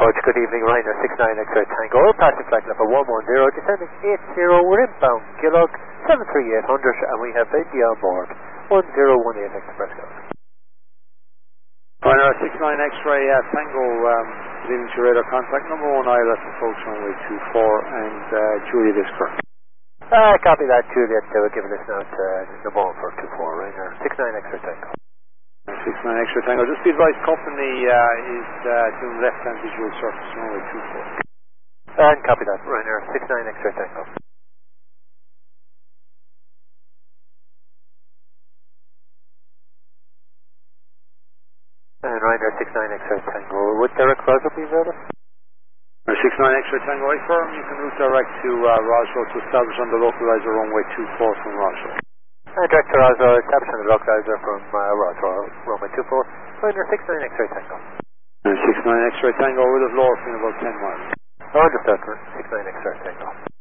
approach, good evening, Ryanair 69 X-ray Tango, passing flight level 110, descending 80, we're inbound Gilog 73800, and we have India on board, 1018 Express Gilog. Ryanair 69 X-ray Tango, good evening to radar contact number 1 ILS approach runway 24 and Juliet is correct. Copy that, Juliet, we're giving this now to number 1 for 24, Ryanair 69 X-ray Tango. 69 X-ray Tango, just be advised company is doing left-hand visual surface runway 24. And copy that, Ryanair 69 X-ray Tango. And Ryanair 69 X-ray Tango, would direct Roswell be available? 69 X-ray Tango, I firm you can route direct to Roswell to establish on the localizer runway 24 from Roswell. Direct to Roswell, establish on the localizer from Roswell, runway 24, Ryanair 69 X-ray Tango. 69 X-ray Tango, we'll have lower in about 10 miles. Understood, 69 X-ray Tango.